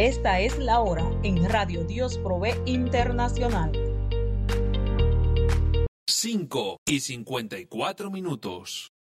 Esta es la hora en Radio Dios Provee Internacional. 5:54.